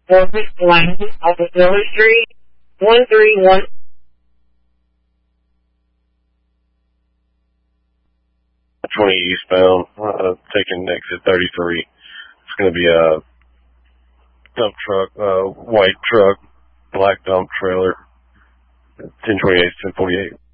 Orbit Lane off of Miller Street, 131. 20 eastbound, taking exit 33. It's going to be a dump truck, white truck, black dump trailer, 1028, 1048.